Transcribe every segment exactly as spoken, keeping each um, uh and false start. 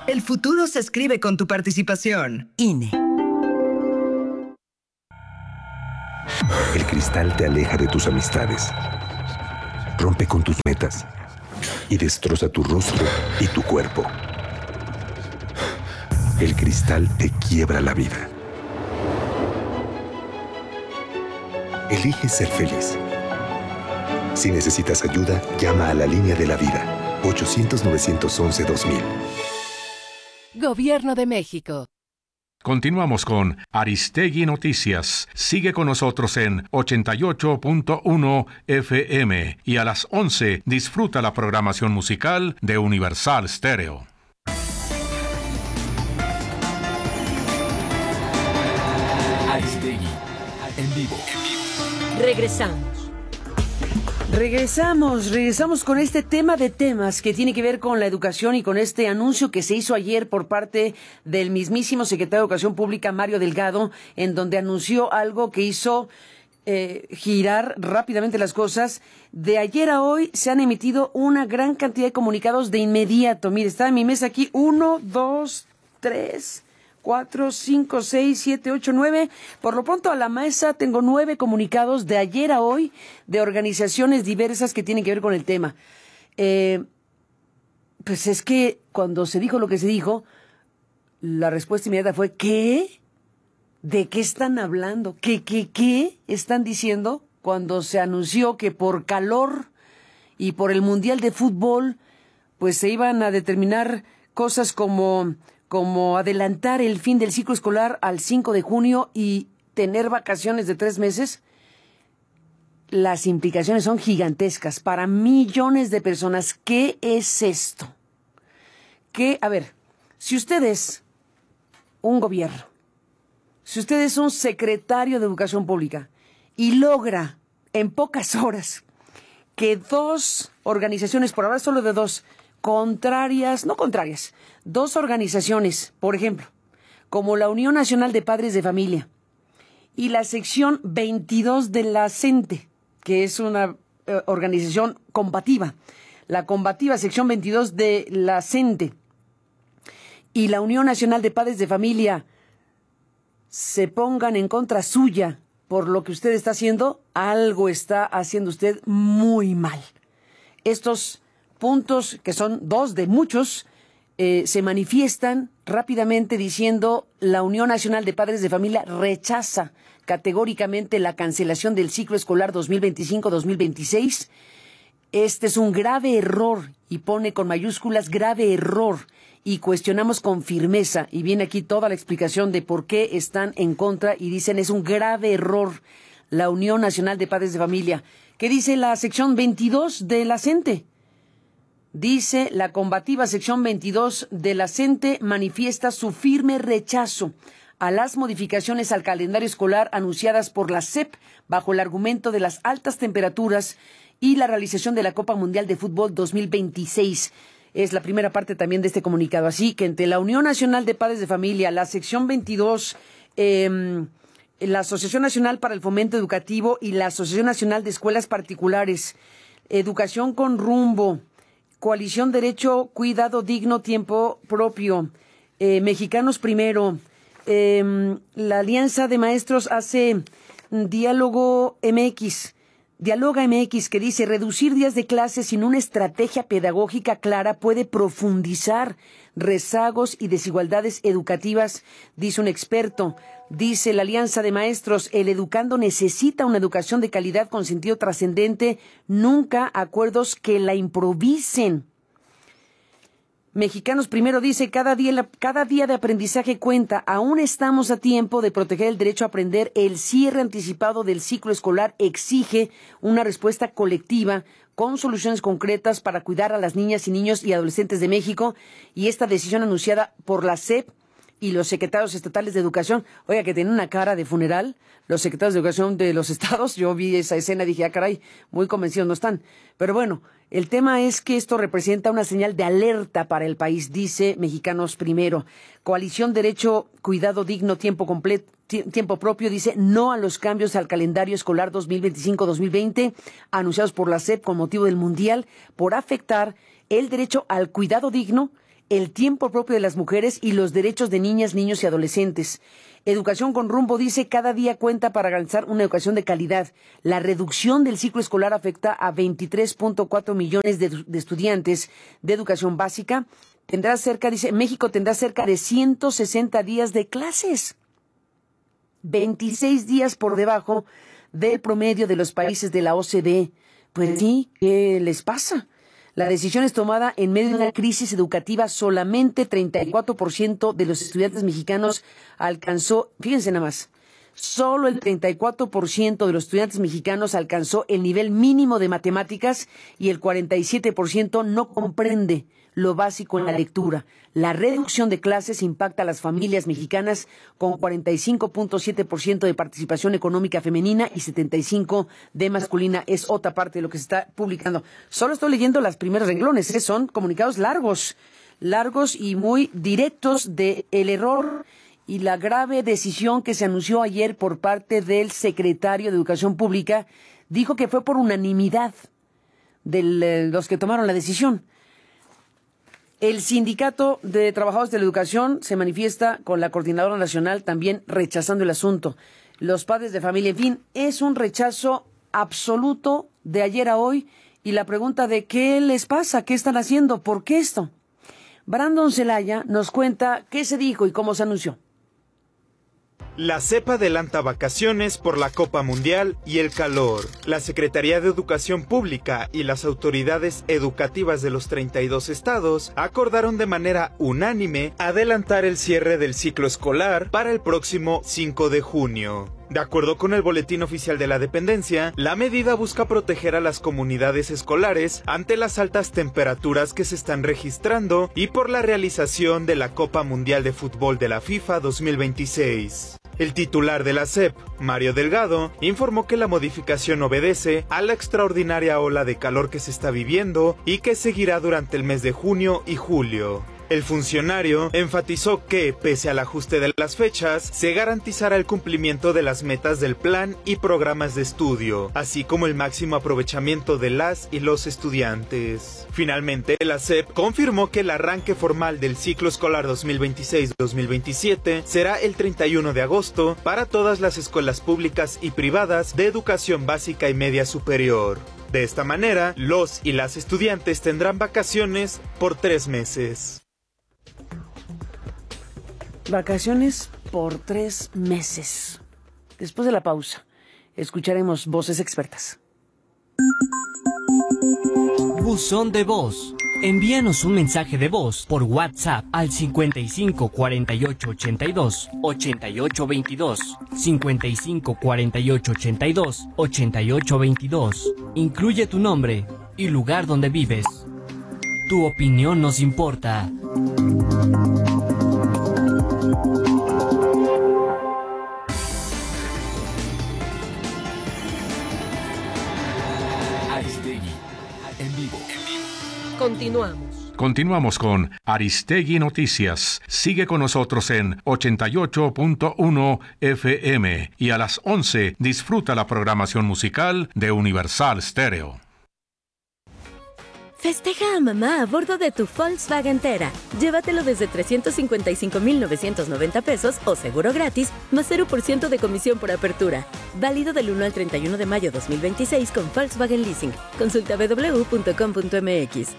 El futuro se escribe con tu participación. I N E. El cristal te aleja de tus amistades, rompe con tus metas y destroza tu rostro y tu cuerpo. El cristal te quiebra la vida. Elige ser feliz. Si necesitas ayuda, llama a la línea de la vida, ochocientos, novecientos once, dos mil. Gobierno de México. Continuamos con Aristegui Noticias. Sigue con nosotros en ochenta y ocho punto uno F M y a las once disfruta la programación musical de Universal Stereo. Aristegui, en vivo. Regresamos. Regresamos, regresamos con este tema de temas que tiene que ver con la educación y con este anuncio que se hizo ayer por parte del mismísimo secretario de Educación Pública, Mario Delgado, en donde anunció algo que hizo eh, girar rápidamente las cosas. De ayer a hoy se han emitido una gran cantidad de comunicados de inmediato. Mire, está en mi mesa aquí uno, dos, tres... cuatro, cinco, seis, siete, ocho, nueve. Por lo pronto a la mesa tengo nueve comunicados de ayer a hoy de organizaciones diversas que tienen que ver con el tema. Eh, pues es que cuando se dijo lo que se dijo, la respuesta inmediata fue ¿qué? ¿De qué están hablando? ¿Qué, qué, qué están diciendo? Cuando se anunció que por calor y por el Mundial de Fútbol, pues se iban a determinar cosas como... como adelantar el fin del ciclo escolar al cinco de junio y tener vacaciones de tres meses, las implicaciones son gigantescas para millones de personas. ¿Qué es esto? Que, a ver, si usted es un gobierno, si usted es un secretario de Educación Pública y logra en pocas horas que dos organizaciones, por hablar solo de dos, contrarias, no contrarias, dos organizaciones, por ejemplo, como la Unión Nacional de Padres de Familia y la sección veintidós de la CENTE, que es una eh, organización combativa, la combativa sección veintidós de la CENTE y la Unión Nacional de Padres de Familia se pongan en contra suya por lo que usted está haciendo, algo está haciendo usted muy mal. Estos puntos, que son dos de muchos, eh, se manifiestan rápidamente diciendo la Unión Nacional de Padres de Familia rechaza categóricamente la cancelación del ciclo escolar dos mil veinticinco dos mil veintiséis. Este es un grave error, y pone con mayúsculas grave error, y cuestionamos con firmeza, y viene aquí toda la explicación de por qué están en contra, y dicen es un grave error la Unión Nacional de Padres de Familia. ¿Qué dice la sección veintidós de la CENTE? Dice, la combativa sección veintidós de la CENTE manifiesta su firme rechazo a las modificaciones al calendario escolar anunciadas por la S E P bajo el argumento de las altas temperaturas y la realización de la Copa Mundial de Fútbol dos mil veintiséis. Es la primera parte también de este comunicado. Así que entre la Unión Nacional de Padres de Familia, la sección veintidós, eh, la Asociación Nacional para el Fomento Educativo y la Asociación Nacional de Escuelas Particulares, Educación con Rumbo, Coalición Derecho, Cuidado Digno, Tiempo Propio, eh, Mexicanos Primero, eh, la Alianza de Maestros hace Diálogo M X, Dialoga M X, que dice, reducir días de clase sin una estrategia pedagógica clara puede profundizar rezagos y desigualdades educativas, dice un experto. Dice la Alianza de Maestros, el educando necesita una educación de calidad con sentido trascendente, nunca acuerdos que la improvisen. Mexicanos Primero dice, cada día, cada día de aprendizaje cuenta, aún estamos a tiempo de proteger el derecho a aprender, el cierre anticipado del ciclo escolar exige una respuesta colectiva con soluciones concretas para cuidar a las niñas y niños y adolescentes de México, y esta decisión anunciada por la S E P y los secretarios estatales de educación, oiga, que tienen una cara de funeral, los secretarios de educación de los estados, yo vi esa escena y dije, ah, caray, muy convencidos no están. Pero bueno, el tema es que esto representa una señal de alerta para el país, dice Mexicanos Primero. Coalición Derecho, Cuidado Digno, Tiempo Completo, Tiempo Propio dice no a los cambios al calendario escolar dos mil veinticinco dos mil veinte anunciados por la S E P con motivo del Mundial por afectar el derecho al cuidado digno, el tiempo propio de las mujeres y los derechos de niñas, niños y adolescentes. Educación con Rumbo dice: cada día cuenta para garantizar una educación de calidad. La reducción del ciclo escolar afecta a veintitrés punto cuatro millones de, de estudiantes de educación básica. Tendrá cerca, dice, México tendrá cerca de ciento sesenta días de clases. veintiséis días por debajo del promedio de los países de la O C D E. Pues sí, ¿qué les pasa? La decisión es tomada en medio de una crisis educativa. Solamente treinta y cuatro por ciento de los estudiantes mexicanos alcanzó, fíjense nada más, solo el treinta y cuatro por ciento de los estudiantes mexicanos alcanzó el nivel mínimo de matemáticas y el cuarenta y siete por ciento no comprende lo básico en la lectura. La reducción de clases impacta a las familias mexicanas con cuarenta y cinco punto siete por ciento de participación económica femenina y setenta y cinco por ciento de masculina. Es otra parte de lo que se está publicando. Solo estoy leyendo las primeros renglones, ¿eh? Son comunicados largos, largos y muy directos de el error y la grave decisión que se anunció ayer por parte del secretario de Educación Pública. Dijo que fue por unanimidad de los que tomaron la decisión. El Sindicato de Trabajadores de la Educación se manifiesta con la Coordinadora Nacional también rechazando el asunto. Los padres de familia, en fin, es un rechazo absoluto de ayer a hoy. Y la pregunta de ¿qué les pasa? ¿Qué están haciendo? ¿Por qué esto? Brandon Celaya nos cuenta qué se dijo y cómo se anunció. La C E P adelanta vacaciones por la Copa Mundial y el calor. La Secretaría de Educación Pública y las autoridades educativas de los treinta y dos estados acordaron de manera unánime adelantar el cierre del ciclo escolar para el próximo cinco de junio. De acuerdo con el Boletín Oficial de la Dependencia, la medida busca proteger a las comunidades escolares ante las altas temperaturas que se están registrando y por la realización de la Copa Mundial de Fútbol de la FIFA dos mil veintiséis. El titular de la C E P, Mario Delgado, informó que la modificación obedece a la extraordinaria ola de calor que se está viviendo y que seguirá durante el mes de junio y julio. El funcionario enfatizó que, pese al ajuste de las fechas, se garantizará el cumplimiento de las metas del plan y programas de estudio, así como el máximo aprovechamiento de las y los estudiantes. Finalmente, la C E P confirmó que el arranque formal del ciclo escolar dos mil veintiséis dos mil veintisiete será el treinta y uno de agosto para todas las escuelas públicas y privadas de educación básica y media superior. De esta manera, los y las estudiantes tendrán vacaciones por tres meses. Vacaciones por tres meses. Después de la pausa, escucharemos voces expertas. Buzón de voz. Envíanos un mensaje de voz por WhatsApp al cincuenta y cinco cuarenta y ocho ochenta y dos ochenta y ocho veintidós, cincuenta y cinco cuarenta y ocho ochenta y dos ochenta y ocho veintidós. Incluye tu nombre y lugar donde vives. Tu opinión nos importa. Aristegui, en vivo. Continuamos. Continuamos con Aristegui Noticias. Sigue con nosotros en ochenta y ocho punto uno F M y a las once disfruta la programación musical de Universal Stereo. Festeja a mamá a bordo de tu Volkswagen Tera. Llévatelo desde trescientos cincuenta y cinco mil novecientos noventa pesos o seguro gratis, más cero por ciento de comisión por apertura. Válido del uno al treinta y uno de mayo dos mil veintiséis con Volkswagen Leasing. Consulta doble u doble u doble u punto com punto m x.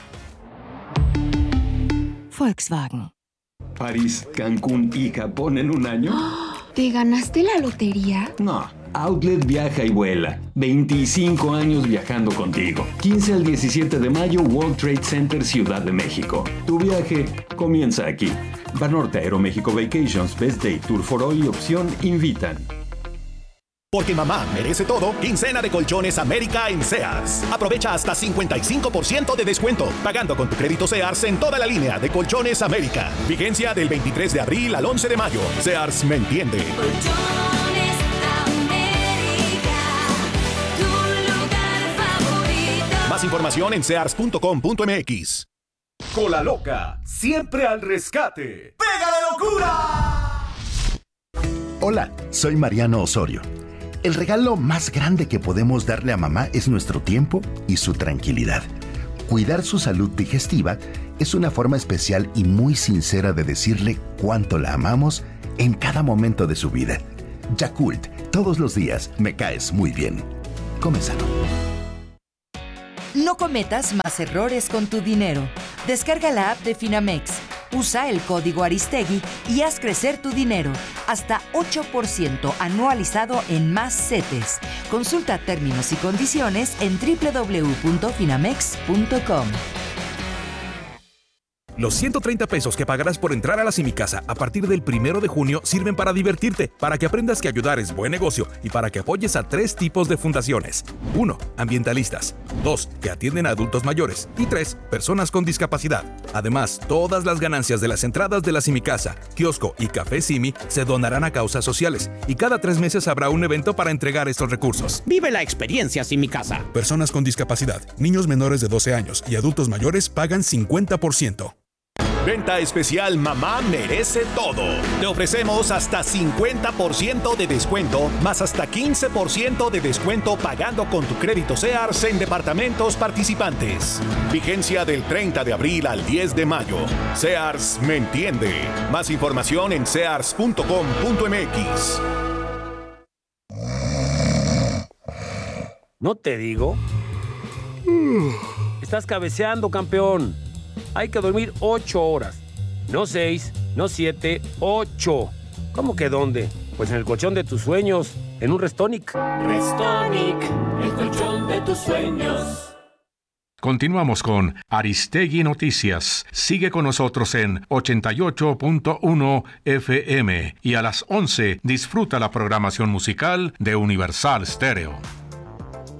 Volkswagen. París, Cancún y Japón en un año. ¿Te ganaste la lotería? No. Outlet viaja y vuela. veinticinco años viajando contigo. quince al diecisiete de mayo, World Trade Center, Ciudad de México. Tu viaje comienza aquí. Banorte Aeroméxico Vacations, Best Day, Tour for All y Opción invitan. Porque mamá merece todo, quincena de Colchones América en Sears. Aprovecha hasta cincuenta y cinco por ciento de descuento, pagando con tu crédito Sears en toda la línea de Colchones América. Vigencia del veintitrés de abril al once de mayo. Sears me entiende. Colchones América, tu lugar favorito. Más información en sears punto com punto m x. Cola Loca, siempre al rescate. ¡Pega la locura! Hola, soy Mariano Osorio. El regalo más grande que podemos darle a mamá es nuestro tiempo y su tranquilidad. Cuidar su salud digestiva es una forma especial y muy sincera de decirle cuánto la amamos en cada momento de su vida. Yakult, todos los días me caes muy bien. Come sano. No cometas más errores con tu dinero. Descarga la app de Finamex. Usa el código Aristegui y haz crecer tu dinero. Hasta ocho por ciento anualizado en más CETES. Consulta términos y condiciones en doble u doble u doble u punto finamex punto com. Los ciento treinta pesos que pagarás por entrar a la Simicasa a partir del primero de junio sirven para divertirte, para que aprendas que ayudar es buen negocio y para que apoyes a tres tipos de fundaciones. uno. Ambientalistas. dos. Que atienden a adultos mayores. Y tres. Personas con discapacidad. Además, todas las ganancias de las entradas de la Simicasa, kiosco y Café Simi se donarán a causas sociales. Y cada tres meses habrá un evento para entregar estos recursos. Vive la experiencia Simicasa. Personas con discapacidad, niños menores de doce años y adultos mayores pagan cincuenta por ciento. Venta especial Mamá Merece Todo. Te ofrecemos hasta cincuenta por ciento de descuento, más hasta quince por ciento de descuento pagando con tu crédito Sears en departamentos participantes. Vigencia del treinta de abril al diez de mayo. Sears me entiende. Más información en sears punto com punto m x. ¿No te digo? Estás cabeceando, campeón. Hay que dormir ocho horas. No seis, no siete, ocho. ¿Cómo que dónde? Pues en el colchón de tus sueños, en un Restonic. Restonic, el colchón de tus sueños. Continuamos con Aristegui Noticias. Sigue con nosotros en ochenta y ocho punto uno F M y a las once disfruta la programación musical de Universal Stereo.